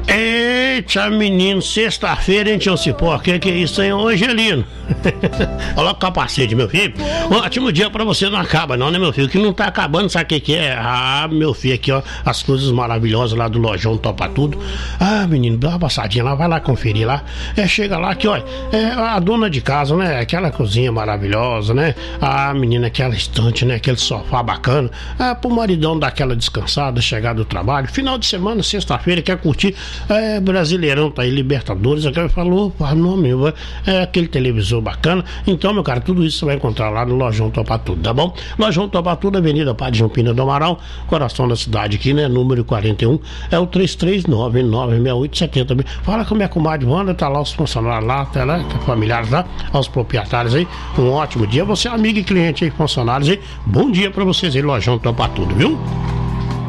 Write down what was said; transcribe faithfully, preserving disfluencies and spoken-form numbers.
Eita, menino, sexta-feira, hein, tio Cipó? Que que é isso aí, ô Angelino? Olha o capacete, meu filho. Um ótimo dia pra você, não acaba não, né, meu filho? Que não tá acabando, sabe o que que é? Ah, meu filho, aqui, ó, as coisas maravilhosas lá do Lojão Topa Tudo. Ah, menino, dá uma passadinha lá, vai lá conferir lá. É, chega lá que, olha, é a dona de casa, né? Aquela cozinha maravilhosa, né? Ah, menina, aquela estante, né? Aquele sofá bacana. Ah, pro maridão dar aquela descansada, chegar do trabalho. Final de semana, sexta-feira, quer curtir. É, Brasileirão, tá aí, Libertadores, aquele falou, pô, nome, é aquele televisor bacana. Então, meu cara, tudo isso você vai encontrar lá no Lojão Topa Tudo, tá bom? Lojão Topa Tudo, Avenida Padre João Pina do Amaral, coração da cidade aqui, né? Número quarenta e um, é o três três nove nove seis oito sete zero. Fala com a minha comadre Wanda, tá lá os funcionários lá, tá lá, familiares lá, aos proprietários aí. Um ótimo dia, você é amigo e cliente aí, funcionários aí. Bom dia pra vocês aí, Lojão Topa Tudo, viu?